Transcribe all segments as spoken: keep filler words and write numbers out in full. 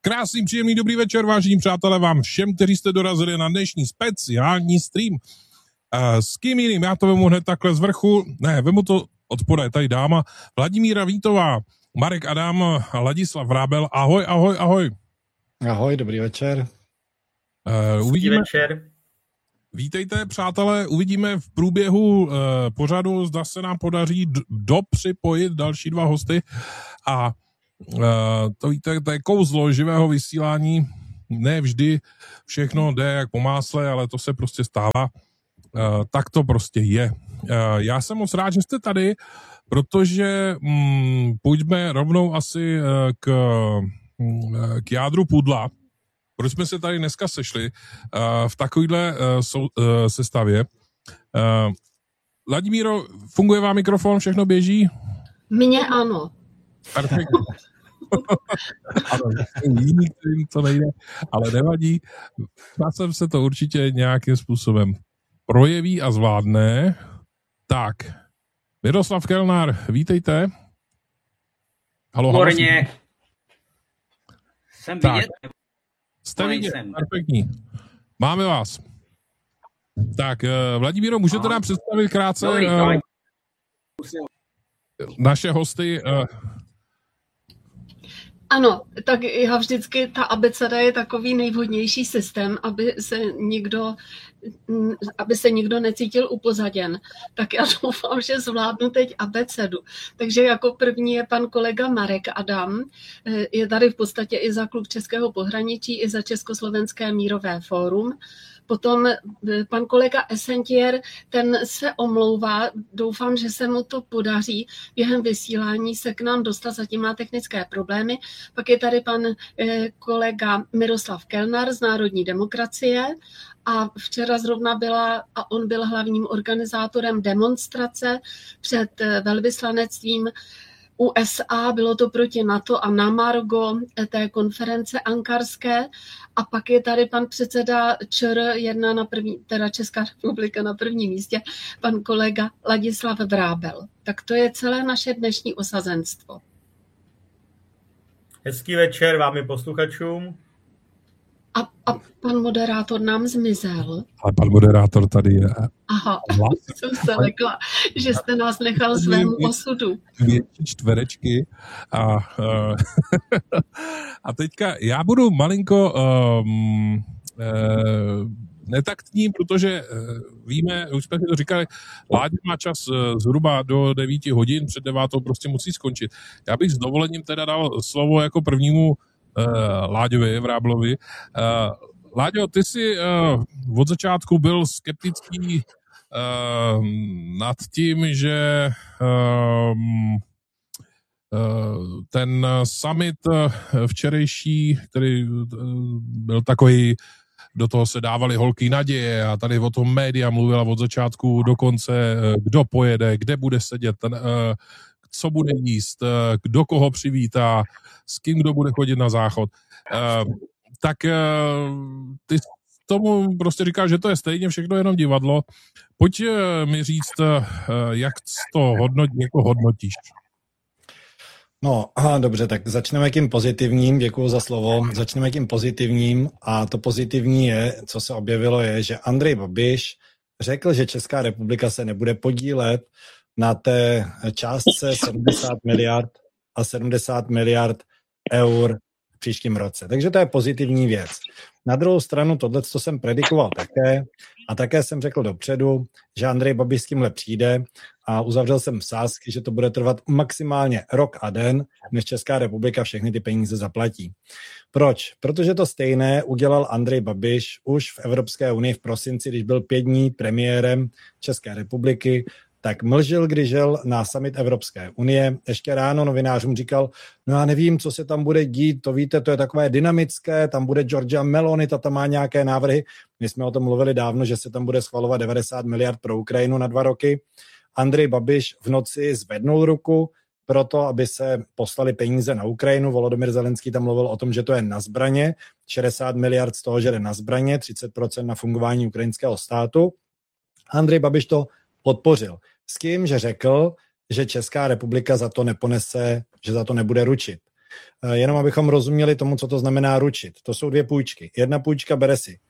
Krásný, příjemný, dobrý večer, vážení přátelé, vám všem, kteří jste dorazili na dnešní speciální stream. Uh, s kým jiným? Já to vemu hned takhle z vrchu. Ne, vemu to od spoda, je tady dáma. Vladimíra Vítová, Marek Adam, Ladislav Vrábel. Ahoj, ahoj, ahoj. Ahoj, dobrý večer. Uh, uvidíme. Večer. Vítejte, přátelé, uvidíme v průběhu uh, pořadu, zda se nám podaří d- dopřipojit další dva hosty. A uh, to víte, to je kouzlo živého vysílání. Ne vždy všechno jde jak po másle, ale to se prostě stává. Uh, tak to prostě je. Uh, já jsem moc rád, že jste tady, protože um, půjdeme rovnou asi uh, k, uh, k jádru pudla. Proč jsme se tady dneska sešli uh, v takovýhle uh, sou, uh, sestavě. Uh, Vladimíro, funguje vám mikrofon, všechno běží? Mně ano. Perfektně. Ano, jiný, kterým to nejde, ale nevadí. Časem se to určitě nějakým způsobem projeví a zvládne. Tak, Miroslav Kelnár, vítejte. Halo, halo. Výborně. Jsem vidět? Jste vidět, perfektní. Máme vás. Tak, Vladimíro, můžete nám představit krátce Dobrý, uh, naše hosty? Uh, Ano, tak já vždycky, ta abeceda je takový nejvhodnější systém, aby se nikdo, aby se nikdo necítil upozaděn. Tak já doufám, že zvládnu teď abecedu. Takže jako první je pan kolega Marek Adam. Je tady v podstatě i za Klub českého pohraničí, i za Československé mírové fórum. Potom pan kolega Essentier, ten se omlouvá, doufám, že se mu to podaří během vysílání se k nám dostat, zatím má technické problémy. Pak je tady pan kolega Miroslav Kelnár z Národní demokracie a včera zrovna byla, a on byl hlavním organizátorem demonstrace před velvyslanectvím U S A, bylo to proti NATO a na margo té konference ankarské. A pak je tady pan předseda ČR, jedna na první, teda Česká republika na prvním místě, pan kolega Ladislav Vrábel. Tak to je celé naše dnešní osazenstvo. Hezký večer vám i posluchačům. A, a pan moderátor nám zmizel. Ale pan moderátor tady je. Aha, jsem se lekla, že jste nás nechal svému osudu. Větší čtverečky. A, a teďka já budu malinko um, uh, netaktní, protože víme, už jsme si to říkali, Láďa má čas zhruba do devíti hodin, před devátou prostě musí skončit. Já bych s dovolením teda dal slovo jako prvnímu Uh, Láďovi Vráblovi. Uh, Láďo, ty jsi uh, od začátku byl skeptický uh, nad tím, že uh, uh, ten summit včerejší, který uh, byl takový, do toho se dávaly holky naděje a tady o tom média mluvila od začátku do konce, uh, kdo pojede, kde bude sedět, ten, uh, co bude jíst, kdo koho přivítá, s kým kdo bude chodit na záchod. Uh, tak uh, ty tomu prostě říkáš, že to je stejně všechno jenom divadlo. Pojď uh, mi říct, uh, jak to hodnot, jako hodnotíš. No, aha, dobře, tak začneme tím pozitivním, děkuju za slovo, začneme tím pozitivním a to pozitivní je, co se objevilo je, že Andrej Babiš řekl, že Česká republika se nebude podílet na té částce sedmdesát miliard a sedmdesát miliard eur v příštím roce. Takže to je pozitivní věc. Na druhou stranu tohle, co jsem predikoval také, a také jsem řekl dopředu, že Andrej Babiš s tímhle přijde a uzavřel jsem sázky, že to bude trvat maximálně rok a den, než Česká republika všechny ty peníze zaplatí. Proč? Protože to stejné udělal Andrej Babiš už v Evropské unii v prosinci, když byl pět dní premiérem České republiky, tak mlžil, když žel na summit Evropské unie. Ještě ráno novinářům říkal, no já nevím, co se tam bude dít, to víte, to je takové dynamické, tam bude Giorgia Meloni, ta tam má nějaké návrhy. My jsme o tom mluvili dávno, že se tam bude schvalovat devadesát miliard pro Ukrajinu na dva roky. Andrej Babiš v noci zvednul ruku pro to, aby se poslali peníze na Ukrajinu. Volodymyr Zelenský tam mluvil o tom, že to je na zbraně, šedesát miliard z toho, že jde na zbraně, třicet procent na fungování ukrajinského státu. Andrej Babiš to podpořil. S tím, že řekl, že Česká republika za to neponese, že za to nebude ručit. Jenom abychom rozuměli tomu, co to znamená ručit. To jsou dvě půjčky. Jedna půjčka bere si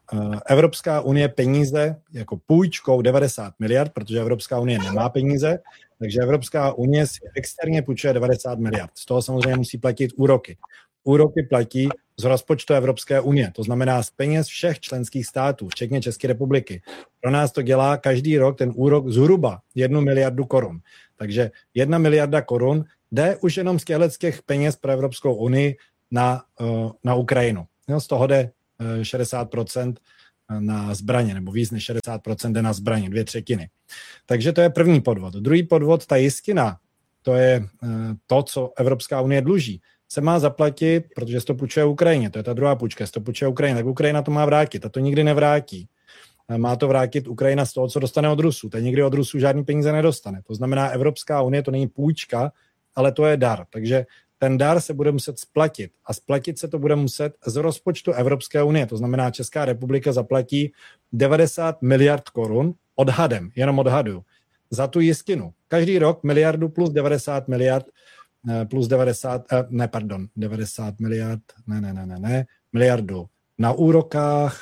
Evropská unie peníze jako půjčkou devadesát miliard, protože Evropská unie nemá peníze, takže Evropská unie si externě půjčuje devadesát miliard. Z toho samozřejmě musí platit úroky. Úroky platí z rozpočtu Evropské unie, to znamená z peněz všech členských států, včetně České republiky. Pro nás to dělá každý rok ten úrok zhruba jednu miliardu korun. Takže jedna miliarda korun jde už jenom z těch peněz pro Evropskou unii na, na Ukrajinu. Z toho jde šedesát procent na zbraně, nebo víc než šedesát procent jde na zbraně, dvě třetiny. Takže to je první podvod. Druhý podvod, ta jistina, to je to, co Evropská unie dluží, se má zaplatit, protože se to půjčuje Ukrajině, to je ta druhá půjčka, se to půjčuje Ukrajině, tak Ukrajina to má vrátit, a to nikdy nevrátí. Má to vrátit Ukrajina z toho, co dostane od Rusů. Ta nikdy od Rusů žádný peníze nedostane. To znamená, Evropská unie to není půjčka, ale to je dar. Takže ten dar se bude muset splatit. A splatit se to bude muset z rozpočtu Evropské unie. To znamená, Česká republika zaplatí devadesát miliard korun odhadem, jenom odhaduju, za tu jistinu. Každý rok miliardu plus devadesát miliard, plus devadesát, ne, pardon, devadesát miliard, ne, ne, ne, ne, ne, miliardu na úrokách.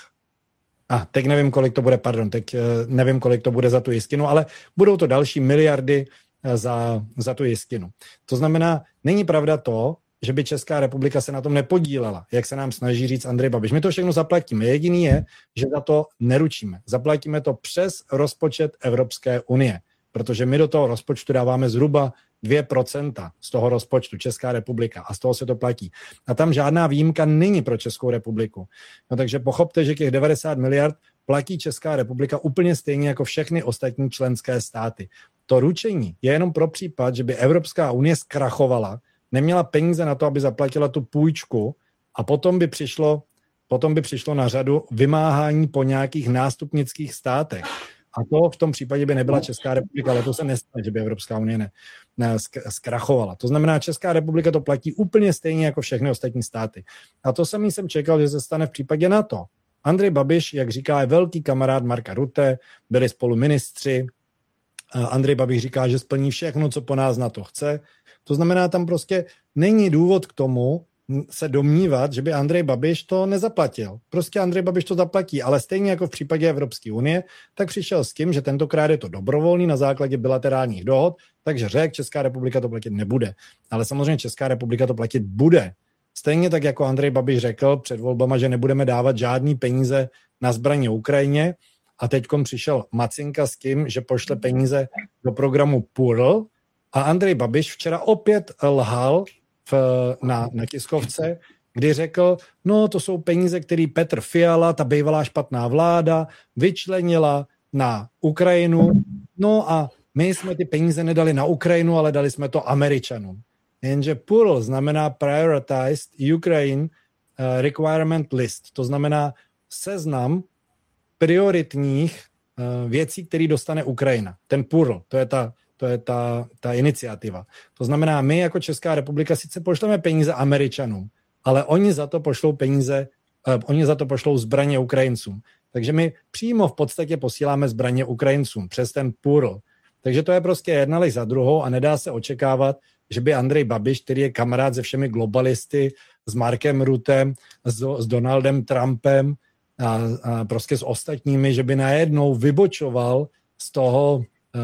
A teď nevím, kolik to bude, pardon, teď nevím, kolik to bude za tu jistinu, ale budou to další miliardy za, za tu jistinu. To znamená, není pravda to, že by Česká republika se na tom nepodílela, jak se nám snaží říct Andrej Babiš. My to všechno zaplatíme. Jediný je, že za to neručíme. Zaplatíme to přes rozpočet Evropské unie, protože my do toho rozpočtu dáváme zhruba dvě procenta z toho rozpočtu Česká republika a z toho se to platí. A tam žádná výjimka není pro Českou republiku. No takže pochopte, že těch devadesát miliard platí Česká republika úplně stejně jako všechny ostatní členské státy. To ručení je jenom pro případ, že by Evropská unie zkrachovala, neměla peníze na to, aby zaplatila tu půjčku a potom by přišlo, potom by přišlo na řadu vymáhání po nějakých nástupnických státech. A to v tom případě by nebyla Česká republika, ale to se nestane, že by Evropská unie ne, ne, zkrachovala. To znamená, Česká republika to platí úplně stejně jako všechny ostatní státy. A to samý jsem čekal, že se stane v případě NATO. Andrej Babiš, jak říká, je velký kamarád Marka Rutte, byli spolu ministři. Andrej Babiš říká, že splní všechno, co po nás NATO chce. To znamená, tam prostě není důvod k tomu se domnívat, že by Andrej Babiš to nezaplatil. Prostě Andrej Babiš to zaplatí, ale stejně jako v případě Evropské unie, tak přišel s tím, že tentokrát je to dobrovolný na základě bilaterálních dohod, takže řekl, Česká republika to platit nebude. Ale samozřejmě Česká republika to platit bude. Stejně tak, jako Andrej Babiš řekl před volbama, že nebudeme dávat žádný peníze na zbraně Ukrajině, a teďkom přišel Macinka s tím, že pošle peníze do programu P U R L, a Andrej Babiš včera opět lhal v, na, na tiskovce, kdy řekl, no to jsou peníze, které Petr Fiala, ta bývalá špatná vláda, vyčlenila na Ukrajinu, no a my jsme ty peníze nedali na Ukrajinu, ale dali jsme to Američanům. Jenže P U R L znamená Prioritized Ukraine uh, Requirement List, to znamená seznam prioritních uh, věcí, které dostane Ukrajina. Ten P U R L, to je ta To je ta, ta iniciativa. To znamená, my jako Česká republika sice pošleme peníze Američanům, ale oni za to pošlou peníze, uh, oni za to pošlou zbraně Ukrajincům. Takže my přímo v podstatě posíláme zbraně Ukrajincům přes ten P U R L. Takže to je prostě jedna lež za druhou a nedá se očekávat, že by Andrej Babiš, který je kamarád se všemi globalisty, s Markem Ruttem, s, s Donaldem Trumpem a, a prostě s ostatními, že by najednou vybočoval z toho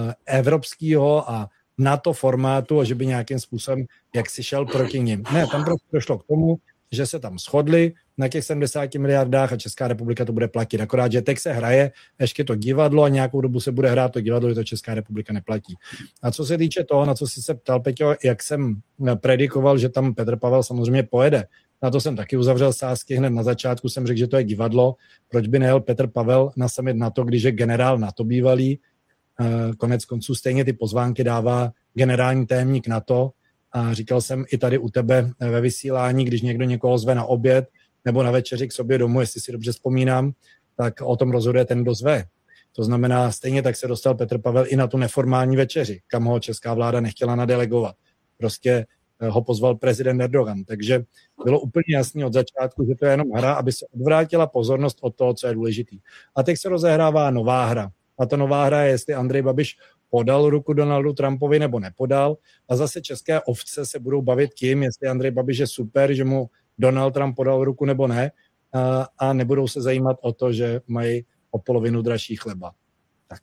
evropského a NATO formátu a že by nějakým způsobem jak si šel proti nim. Ne, tam prostě došlo k tomu, že se tam shodli na těch sedmdesáti miliardách a Česká republika to bude platit. Akorát, že teď se hraje ještě to divadlo a nějakou dobu se bude hrát to divadlo, že to Česká republika neplatí. A co se týče toho, na co jsi se ptal, Peťo, jak jsem predikoval, že tam Petr Pavel samozřejmě pojede, na to jsem taky uzavřel sázky, hned na začátku jsem řekl, že to je divadlo, proč by nejel Petr Pavel na summit NATO, když je generál NATO bývalý. Konec konců stejně ty pozvánky dává generální tajemník NATO a říkal jsem i tady u tebe ve vysílání, když někdo někoho zve na oběd nebo na večeři k sobě domů, jestli si dobře vzpomínám, tak o tom rozhoduje ten, kdo zve. To znamená, stejně tak se dostal Petr Pavel i na tu neformální večeři, kam ho česká vláda nechtěla nadelegovat. Prostě ho pozval prezident Erdogan. Takže bylo úplně jasné od začátku, že to je jenom hra, aby se odvrátila pozornost od toho, co je důležitý. A teď se rozehrává nová hra. A ta nová hra je, jestli Andrej Babiš podal ruku Donaldu Trumpovi nebo nepodal. A zase české ovce se budou bavit tím, jestli Andrej Babiš je super, že mu Donald Trump podal ruku nebo ne. A, a nebudou se zajímat o to, že mají o polovinu dražší chleba. Tak.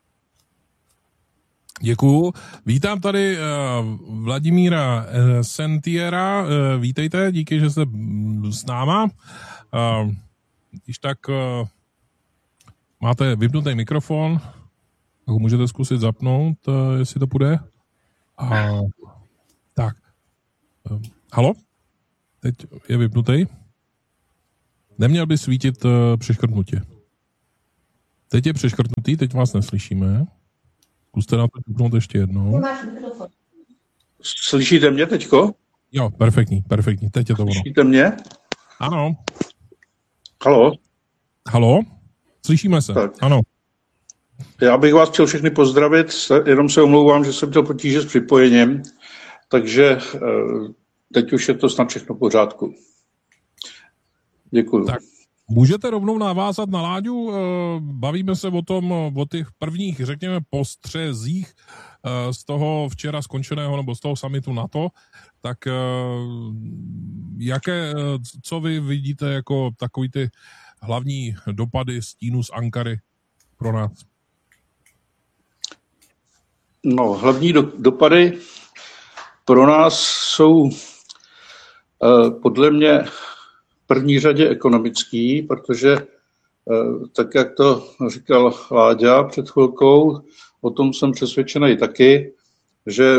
Děkuju. Vítám tady uh, Vladimíra uh, Sentiera. Uh, vítejte, díky, že jste s náma. Uh, když tak uh, máte vypnutý mikrofon, tak ho můžete zkusit zapnout, uh, jestli to půjde. Uh, tak. Uh, halo? Teď je vypnutý. Neměl by svítit uh, přeškrtnutě. Teď je přeškrtnutý, teď vás neslyšíme. Zkuste nám to vypnout ještě jednou. Slyšíte mě teďko? Jo, perfektní, perfektní, teď je to ono. Slyšíte mě? Ano. Halo? Halo? Slyšíme se, tak. Ano. Já bych vás chtěl všechny pozdravit, jenom se omlouvám, že jsem měl potíže s připojením, takže teď už je to snad všechno v pořádku. Děkuju. Tak. Můžete rovnou navázat na Láďu, bavíme se o tom, o těch prvních, řekněme, postřezích z toho včera skončeného, nebo z toho summitu NATO, tak jaké, co vy vidíte jako takový ty hlavní dopady stínu z Ankary pro nás? No, hlavní do, dopady pro nás jsou podle mě v první řadě ekonomický, protože tak, jak to říkal Láďa před chvilkou, o tom jsem přesvědčený taky, že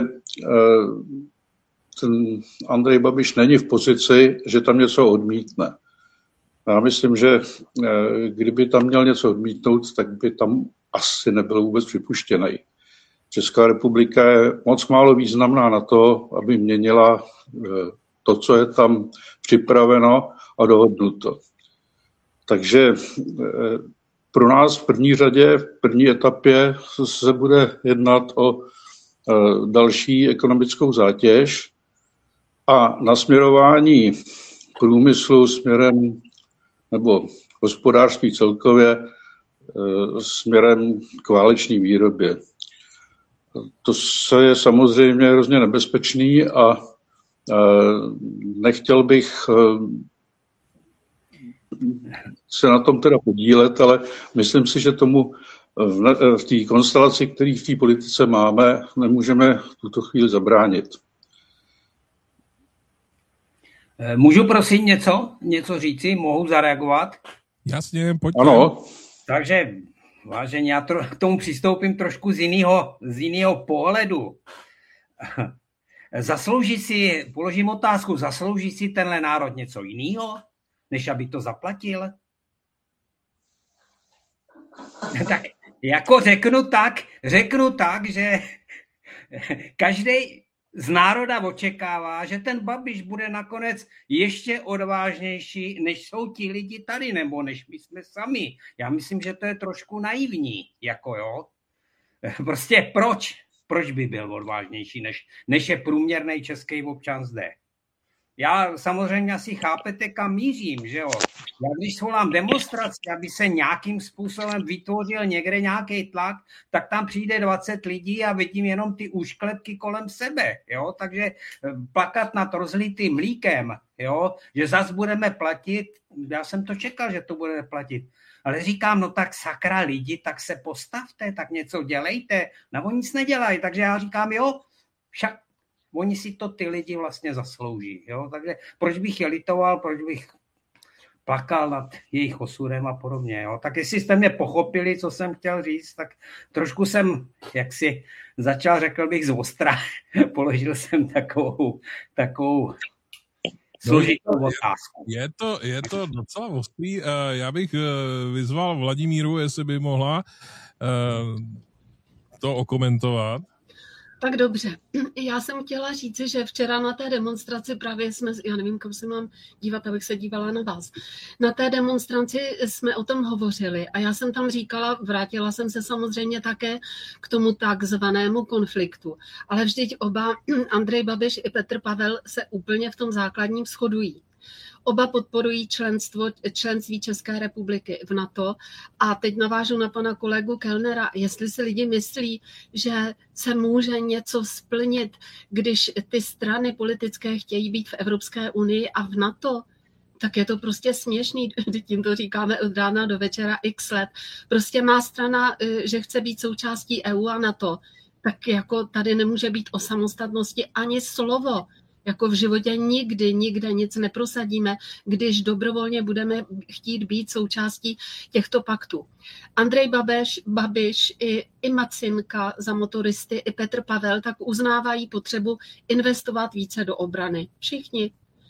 ten Andrej Babiš není v pozici, že tam něco odmítne. Já myslím, že kdyby tam měl něco odmítnout, tak by tam asi nebyl vůbec připuštěný. Česká republika je moc málo významná na to, aby měnila to, co je tam připraveno a dohodnuto. Takže pro nás v první řadě, v první etapě se bude jednat o další ekonomickou zátěž a nasměrování průmyslu směrem nebo hospodářství celkově směrem k váleční výrobě. To se je samozřejmě hrozně nebezpečný a nechtěl bych se na tom teda podílet, ale myslím si, že tomu v té konstelaci, který v té politice máme, nemůžeme v tuto chvíli zabránit. Můžu prosím něco, něco říci? Mohu zareagovat? Jasně, pojďte. Ano. Takže, vážení, já tro, k tomu přistoupím trošku z jiného, z jiného pohledu. Zaslouží si, položím otázku, zaslouží si tenhle národ něco jiného, než aby to zaplatil? Tak jako řeknu tak, řeknu tak, že každý z národa očekává, že ten Babiš bude nakonec ještě odvážnější, než jsou ti lidi tady, nebo než my jsme sami. Já myslím, že to je trošku naivní, jako jo. Prostě proč? Proč by byl odvážnější, než, než je průměrný český občan zde? Já samozřejmě asi chápete, kam mířím, že jo. Já když svolám demonstraci, aby se nějakým způsobem vytvořil někde nějaký tlak, tak tam přijde dvacet lidí a vidím jenom ty úšklepky kolem sebe, jo. Takže plakat nad rozlitým mlíkem, jo, že zas budeme platit, já jsem to čekal, že to budeme platit. Ale říkám, no tak sakra lidi, tak se postavte, tak něco dělejte. No oni nic nedělají, takže já říkám, jo, však oni si to ty lidi vlastně zaslouží. Jo? Takže proč bych je litoval, proč bych plakal nad jejich osudem a podobně. Jo? Tak jestli jste mě pochopili, co jsem chtěl říct, tak trošku jsem, jak si začal, řekl bych, z ostra. Položil jsem takovou, takovou složitou otázku. Je to, je to docela ostrý. Já bych vyzval Vladimíru, jestli by mohla to okomentovat. Tak dobře. Já jsem chtěla říct, že včera na té demonstraci právě jsme, já nevím, kam se mám dívat, abych se dívala na vás. Na té demonstraci jsme o tom hovořili a já jsem tam říkala, vrátila jsem se samozřejmě také k tomu takzvanému konfliktu. Ale vždyť oba, Andrej Babiš i Petr Pavel, se úplně v tom základním shodují. Oba podporují členstvo, členství České republiky v NATO. A teď navážu na pana kolegu Kellnera. Jestli si lidi myslí, že se může něco splnit, když ty strany politické chtějí být v Evropské unii a v NATO, tak je to prostě směšný, tím to říkáme od rána do večera x let. Prostě má strana, že chce být součástí E U a NATO, tak jako tady nemůže být o samostatnosti ani slovo. Jako v životě nikdy, nikde nic neprosadíme, když dobrovolně budeme chtít být součástí těchto paktů. Andrej Babiš, Babiš i, i Macinka za motoristy, i Petr Pavel tak uznávají potřebu investovat více do obrany. Všichni.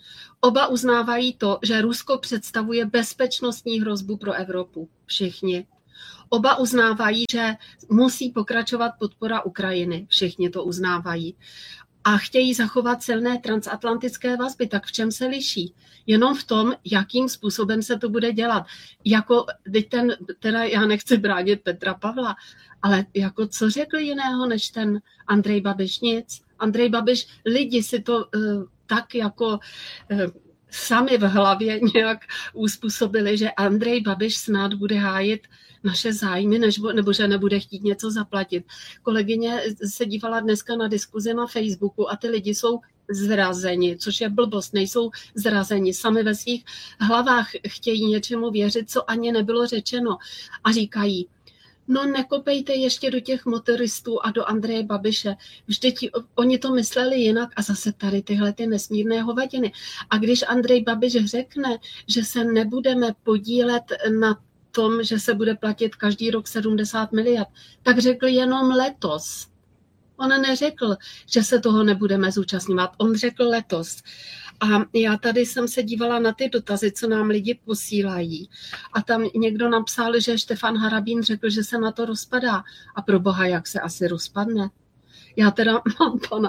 Oba uznávají to, že Rusko představuje bezpečnostní hrozbu pro Evropu. Všichni. Oba uznávají, že musí pokračovat podpora Ukrajiny. Všichni to uznávají. A chtějí zachovat silné transatlantické vazby. Tak v čem se liší? Jenom v tom, jakým způsobem se to bude dělat. Jako, teď ten, teda já nechci bránit Petra Pavla, ale jako co řekl jiného než ten Andrej Babiš? Nic. Andrej Babiš, lidi si to uh, tak jako uh, sami v hlavě nějak uspůsobili, že Andrej Babiš snad bude hájit naše zájmy, nebo, nebo že nebude chtít něco zaplatit. Kolegyně se dívala dneska na diskuzi na Facebooku a ty lidi jsou zrazeni, což je blbost, nejsou zrazeni. Sami ve svých hlavách chtějí něčemu věřit, co ani nebylo řečeno. A říkají, no nekopejte ještě do těch motoristů a do Andreje Babiše. Vždyť oni to mysleli jinak a zase tady tyhle ty nesmírné hovadiny. A když Andrej Babiš řekne, že se nebudeme podílet na tom, že se bude platit každý rok sedmdesát miliard, tak řekl jenom letos. On neřekl, že se toho nebudeme zúčastňovat. On řekl letos. A já tady jsem se dívala na ty dotazy, co nám lidi posílají. A tam někdo napsal, že Štefan Harabín řekl, že se na to rozpadá. A pro boha, jak se asi rozpadne? Já teda mám pana,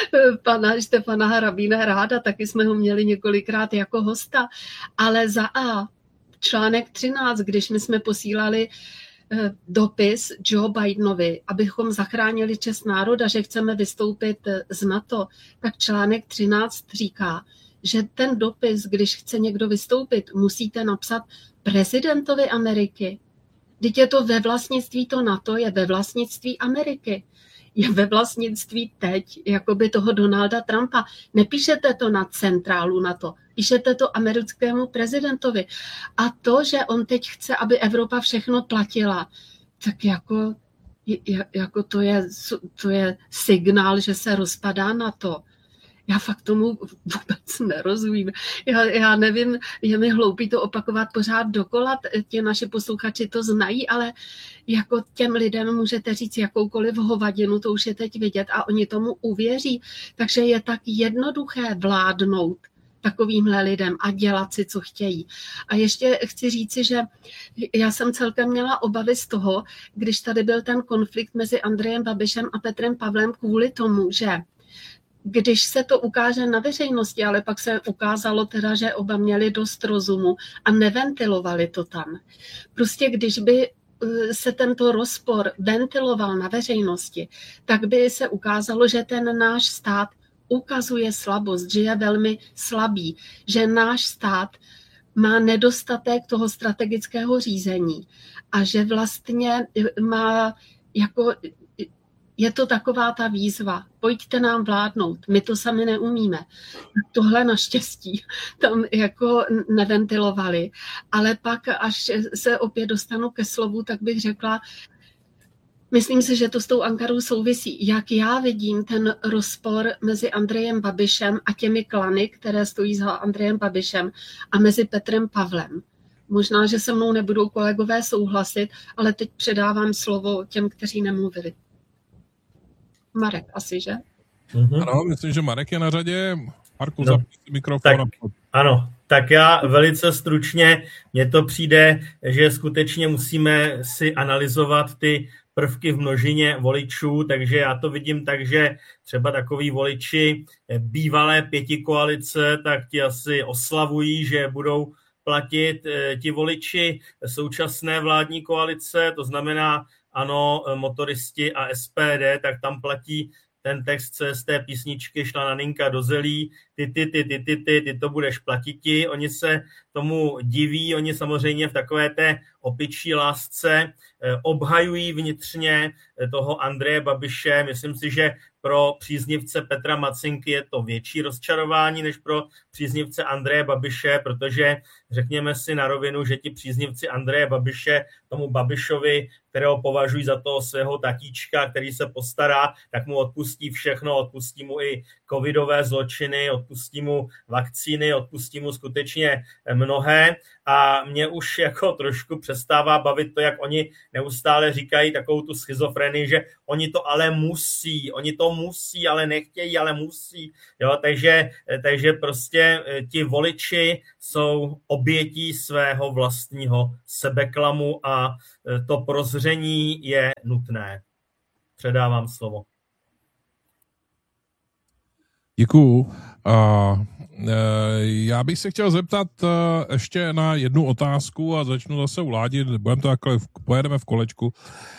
pana Štefana Harabína ráda, taky jsme ho měli několikrát jako hosta. Ale za A, článek třináct, když my jsme posílali dopis Joe Bidenovi, abychom zachránili čest národa, že chceme vystoupit z NATO, tak článek třináct říká, že ten dopis, když chce někdo vystoupit, musíte napsat prezidentovi Ameriky. Vždyť je to ve vlastnictví, to NATO je ve vlastnictví Ameriky. Je ve vlastnictví teď, jakoby toho Donalda Trumpa. Nepíšete to na centrálu NATO, píšete to americkému prezidentovi. A to, že on teď chce, aby Evropa všechno platila, tak jako, jako to, je, to je signál, že se rozpadá NATO. Já fakt tomu vůbec nerozumím. Já, já nevím, je mi hloupý to opakovat pořád dokola, ti naši posluchači to znají, ale jako těm lidem můžete říct jakoukoliv hovadinu, to už je teď vidět a oni tomu uvěří. Takže je tak jednoduché vládnout takovýmhle lidem a dělat si, co chtějí. A ještě chci říci, že já jsem celkem měla obavy z toho, když tady byl ten konflikt mezi Andrejem Babišem a Petrem Pavlem kvůli tomu, že když se to ukáže na veřejnosti, ale pak se ukázalo teda, že oba měli dost rozumu a neventilovali to tam. Prostě když by se tento rozpor ventiloval na veřejnosti, tak by se ukázalo, že ten náš stát ukazuje slabost, že je velmi slabý, že náš stát má nedostatek toho strategického řízení a že vlastně má jako... Je to taková ta výzva, pojďte nám vládnout, my to sami neumíme. Tohle naštěstí tam jako neventilovali, ale pak, až se opět dostanu ke slovu, tak bych řekla, myslím si, že to s tou Ankarou souvisí. Jak já vidím ten rozpor mezi Andrejem Babišem a těmi klany, které stojí za Andrejem Babišem a mezi Petrem Pavlem. Možná, že se mnou nebudou kolegové souhlasit, ale teď předávám slovo těm, kteří nemluvili. Marek asi, že? Mm-hmm. Ano, myslím, že Marek je na řadě. Marku, no, zapni mikrofon. Tak, ano, tak já velice stručně, mně to přijde, že skutečně musíme si analyzovat ty prvky v množině voličů, takže já to vidím tak, že třeba takový voliči bývalé pětikoalice, tak ti asi oslavují, že budou platit ti voliči současné vládní koalice, to znamená ano, motoristi a S P D, tak tam platí ten text, co je z té písničky Šla Naninka do zelí, ty, ty, ty, ty, ty, ty, ty to budeš platiti. Oni se tomu diví, oni samozřejmě v takové té opičí lásce obhajují vnitřně toho Andreje Babiše. Myslím si, že pro příznivce Petra Macinky je to větší rozčarování než pro příznivce Andreje Babiše, protože řekněme si na rovinu, že ti příznivci Andreje Babiše tomu Babišovi, kterého považují za toho svého tatíčka, který se postará, tak mu odpustí všechno, odpustí mu i covidové zločiny, odpustí mu vakcíny, odpustí mu skutečně mnohé a mě už jako trošku přestává bavit to, jak oni neustále říkají takovou tu schizofrenii, že oni to ale musí, oni to musí, ale nechtějí, ale musí. Jo, takže, takže prostě ti voliči jsou obětí svého vlastního sebeklamu a to prozření je nutné. Předávám slovo. Děkuju. Uh, já bych se chtěl zeptat uh, ještě na jednu otázku a začnu zase uládět, budeme to takhle, pojedeme v kolečku. Uh,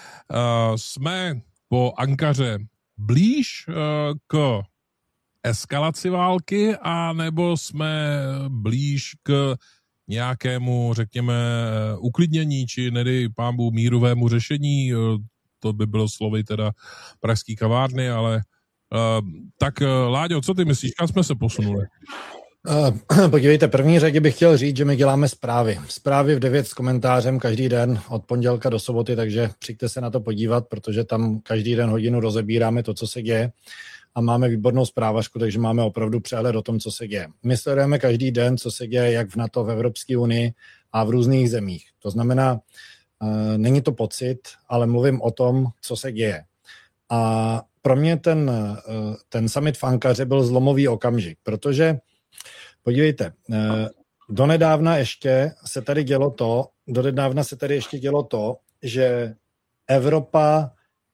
jsme po Ankaře blíž uh, k eskalaci války, a nebo jsme blíž k nějakému, řekněme, uklidnění, či nedy pámbu mírovému řešení? To by bylo slovy teda pražský kavárny, ale Uh, tak uh, Láďo, co ty myslíš? Kam jsme se posunuli? Uh, podívejte, první řadě bych chtěl říct, že my děláme zprávy. Zprávy v devět s komentářem každý den od pondělka do soboty, takže přijďte se na to podívat, protože tam každý den hodinu rozebíráme to, co se děje a máme výbornou zprávařku, takže máme opravdu přehled o tom, co se děje. My sledujeme každý den, co se děje jak v NATO, v Evropské unii a v různých zemích. To znamená, uh, není to pocit, ale mluvím o tom, co se děje. A pro mě ten, ten summit v Ankaře byl zlomový okamžik, protože podívejte, donedávna ještě se tady dělo to, donedávna se tady ještě dělo to, že Evropa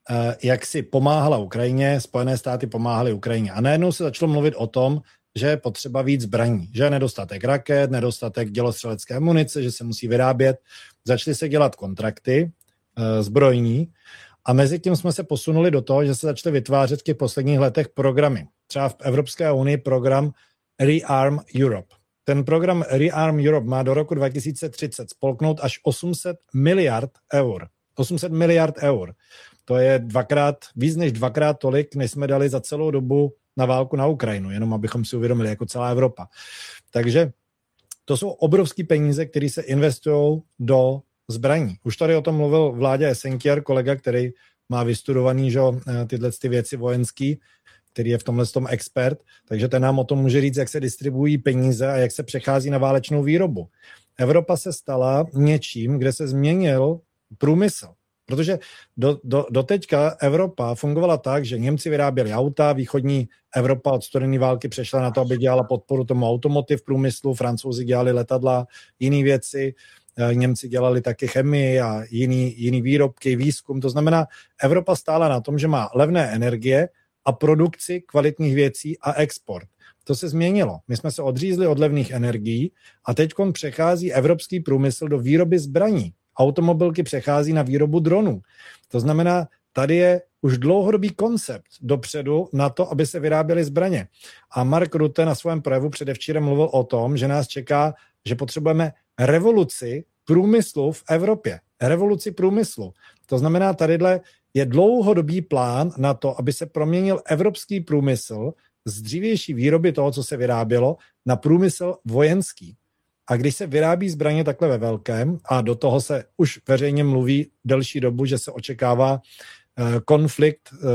jak si pomáhala Ukrajině, Spojené státy pomáhaly Ukrajině. A najednou se začalo mluvit o tom, že je potřeba víc zbraní, že je nedostatek raket, nedostatek dělostřelecké munice, že se musí vyrábět. Začaly se dělat kontrakty zbrojní. A mezi tím jsme se posunuli do toho, že se začaly vytvářet v těch posledních letech programy. Třeba v Evropské unii program Rearm Europe. Ten program Rearm Europe má do roku dva tisíce třicet spolknout až osm set miliard eur. osm set miliard eur. To je dvakrát, víc než dvakrát tolik, než jsme dali za celou dobu na válku na Ukrajinu, jenom abychom si uvědomili, jako celá Evropa. Takže to jsou obrovské peníze, které se investují do zbraní. Už tady o tom mluvil Vláďa Esenkier, kolega, který má vystudovaný že, tyhle ty věci vojenský, který je v tomhle tom expert, takže ten nám o tom může říct, jak se distribuují peníze a jak se přechází na válečnou výrobu. Evropa se stala něčím, kde se změnil průmysl. Protože do, do, do teďka Evropa fungovala tak, že Němci vyráběli auta, východní Evropa od studené války přešla na to, aby dělala podporu tomu automotiv průmyslu, Francouzi dělali letadla, jiné věci, Němci dělali taky chemii a jiný, jiný výrobky, výzkum. To znamená, Evropa stála na tom, že má levné energie a produkci kvalitních věcí a export. To se změnilo. My jsme se odřízli od levných energií a teď přechází evropský průmysl do výroby zbraní. Automobilky přechází na výrobu dronů. To znamená, tady je už dlouhodobý koncept dopředu na to, aby se vyráběly zbraně. A Mark Rutte na svém projevu předevčírem mluvil o tom, že nás čeká, že potřebujeme revoluci průmyslu v Evropě. Revoluci průmyslu. To znamená, tadyhle je dlouhodobý plán na to, aby se proměnil evropský průmysl z dřívější výroby toho, co se vyrábělo, na průmysl vojenský. A když se vyrábí zbraně takhle ve velkém, a do toho se už veřejně mluví delší dobu, že se očekává uh, konflikt uh,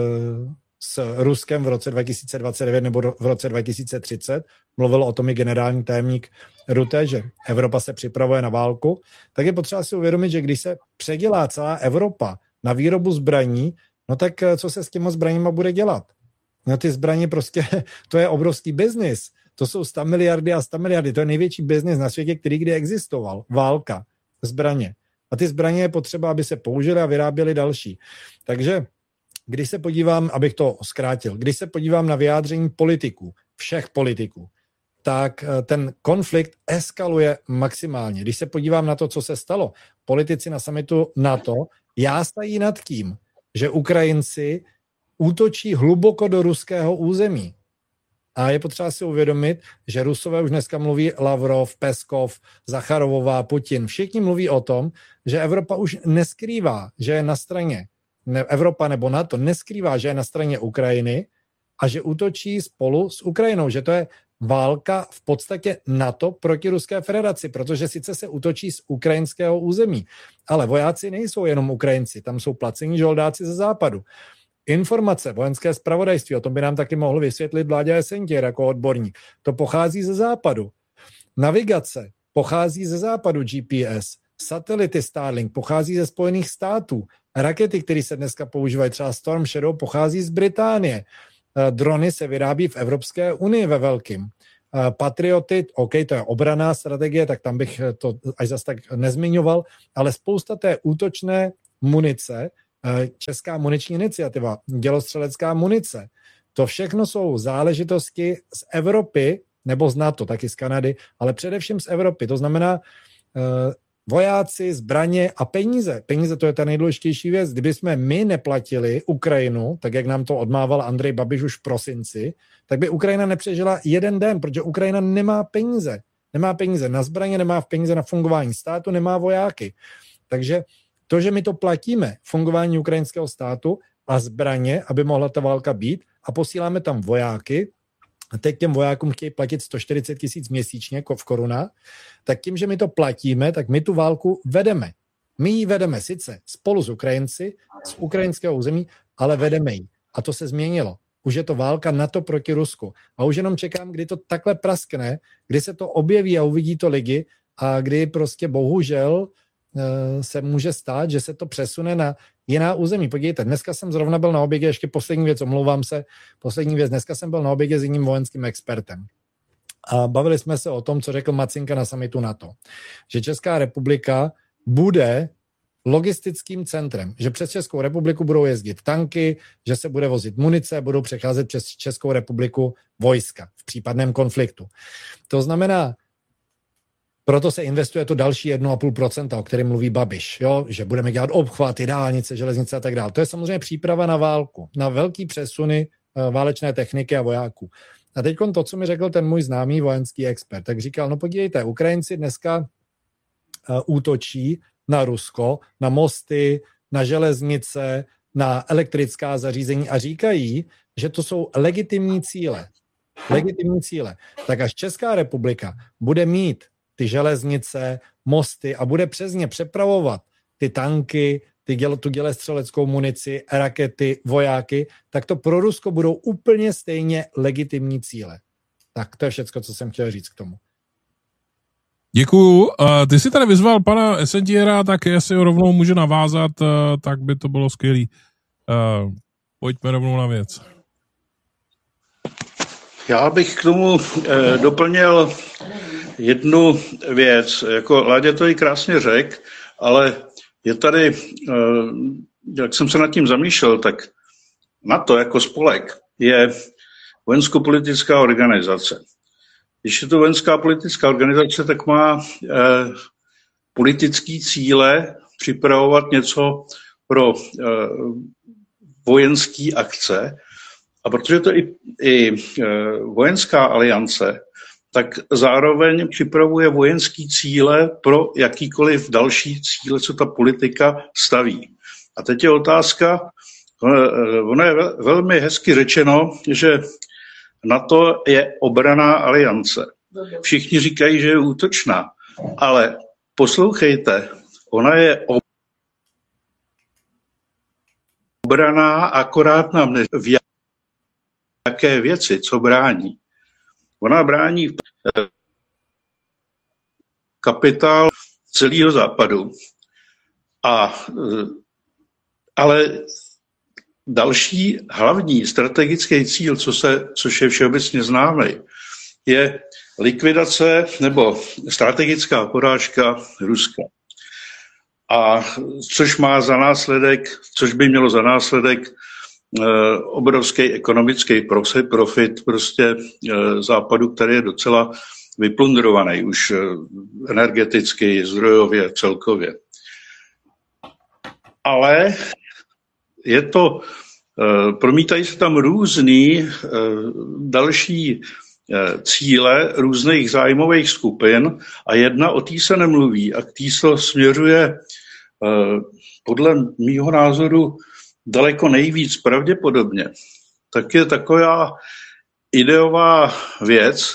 s Ruskem v roce dva tisíce dvacet devět nebo v roce dva tisíce třicet, mluvil o tom i generální tajemník Rutte, že Evropa se připravuje na válku, tak je potřeba si uvědomit, že když se předělá celá Evropa na výrobu zbraní, no tak co se s těma zbraněma bude dělat? No ty zbraně prostě, to je obrovský biznis. To jsou sto miliardy a sto miliardy. To je největší biznis na světě, který kdy existoval. Válka, zbraně. A ty zbraně je potřeba, aby se použily a vyráběly další. Takže když se podívám, abych to zkrátil, když se podívám na vyjádření politiků, všech politiků, tak ten konflikt eskaluje maximálně. Když se podívám na to, co se stalo, politici na summitu NATO jásají nad tím, že Ukrajinci útočí hluboko do ruského území. A je potřeba si uvědomit, že Rusové už dneska mluví Lavrov, Peskov, Zacharovová, Putin. Všichni mluví o tom, že Evropa už neskrývá, že je na straně, ne, Evropa nebo NATO neskrývá, že je na straně Ukrajiny a že útočí spolu s Ukrajinou, že to je válka v podstatě NATO proti Ruské federaci, protože sice se útočí z ukrajinského území, ale vojáci nejsou jenom Ukrajinci, tam jsou placení žoldáci ze západu. Informace, vojenské zpravodajství, o tom by nám taky mohl vysvětlit Vláďa Esentier jako odborník, to pochází ze západu. Navigace pochází ze západu, G P S, satelity Starlink pochází ze Spojených států, rakety, které se dneska používají, třeba Storm Shadow, pochází z Británie. Drony se vyrábí v Evropské unii ve velkým. Patrioty, OK, to je obranná strategie, tak tam bych to až zase tak nezmiňoval, ale spousta té útočné munice, Česká muniční iniciativa, dělostřelecká munice, to všechno jsou záležitosti z Evropy, nebo z NATO, taky z Kanady, ale především z Evropy. To znamená vojáci, zbraně a peníze. Peníze, to je ta nejdůležitější věc. Kdyby jsme my neplatili Ukrajinu, tak jak nám to odmával Andrej Babiš už v prosinci, tak by Ukrajina nepřežila jeden den, protože Ukrajina nemá peníze. Nemá peníze na zbraně, nemá peníze na fungování státu, nemá vojáky. Takže to, že my to platíme, fungování ukrajinského státu a zbraně, aby mohla ta válka být, a posíláme tam vojáky, a teď těm vojákům chtějí platit sto čtyřicet tisíc měsíčně v korunách, tak tím, že my to platíme, tak my tu válku vedeme. My ji vedeme sice spolu s Ukrajinci, z ukrajinského území, ale vedeme ji. A to se změnilo. Už je to válka NATO proti Rusku. A už jenom čekám, kdy to takhle praskne, kdy se to objeví a uvidí to lidi a kdy prostě bohužel se může stát, že se to přesune na jiná území. Podívejte, dneska jsem zrovna byl na obědě, ještě poslední věc, omlouvám se, poslední věc, dneska jsem byl na obědě s jiným vojenským expertem. A bavili jsme se o tom, co řekl Macinka na summitu NATO. Že Česká republika bude logistickým centrem, že přes Českou republiku budou jezdit tanky, že se bude vozit munice, budou přecházet přes Českou republiku vojska v případném konfliktu. To znamená, proto se investuje to další jedna celá pět procenta, o kterém mluví Babiš, jo? Že budeme dělat obchvaty, dálnice, železnice a tak dále. To je samozřejmě příprava na válku, na velký přesuny válečné techniky a vojáků. A teď to, co mi řekl ten můj známý vojenský expert, tak říkal, no podívejte, Ukrajinci dneska útočí na Rusko, na mosty, na železnice, na elektrická zařízení a říkají, že to jsou legitimní cíle. Legitimní cíle. Tak až Česká republika bude mít ty železnice, mosty a bude přes ně přepravovat ty tanky, ty děl, tu dělostřeleckou munici, rakety, vojáky, tak to pro Rusko budou úplně stejně legitimní cíle. Tak to je všecko, co jsem chtěl říct k tomu. Děkuju. Uh, ty jsi tady vyzval pana Esentiera, tak jestli ho rovnou může navázat, uh, tak by to bylo skvělý. Uh, pojďme rovnou na věc. Já bych k tomu eh, doplnil jednu věc. Jako Láďa to i krásně řekl, ale je tady, eh, jak jsem se nad tím zamýšlel, tak NATO jako spolek je vojensko-politická organizace. Když je to vojenská politická organizace, tak má eh, politické cíle připravovat něco pro eh, vojenské akce. A protože to je i, i eh, vojenská aliance, tak zároveň připravuje vojenské cíle pro jakýkoliv další cíle, co ta politika staví. A teď je otázka, eh, ono je vel, velmi hezky řečeno, že NATO je obranná aliance. Všichni říkají, že je útočná, ale poslouchejte, ona je obranná, akorát nám ne v jaké věci, co brání. Ona brání kapitál celého západu. A, ale další hlavní strategický cíl, co se, což je všeobecně známý, je likvidace nebo strategická porážka Ruska. A což má za následek, což by mělo za následek eh, obrovský ekonomický profit prostě eh, západu, který je docela vyplundrovaný už eh, energeticky, zdrojově, celkově. Ale je to promítají se tam různý další cíle různých zájmových skupin a jedna o té se nemluví a k té se směřuje podle mýho názoru daleko nejvíc pravděpodobně, tak je taková ideová věc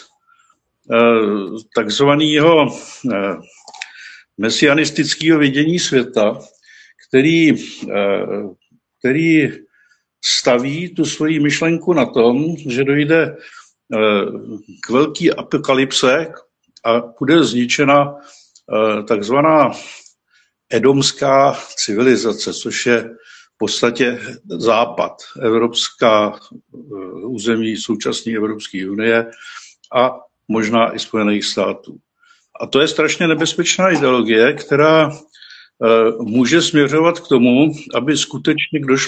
takzvaného mesianistického vidění světa, který, který staví tu svoji myšlenku na tom, že dojde k velký apokalypse a bude zničena takzvaná edomská civilizace, což je v podstatě západ, evropská území současné Evropské unie a možná i Spojených států. A to je strašně nebezpečná ideologie, která může směřovat k tomu, aby skutečně došlo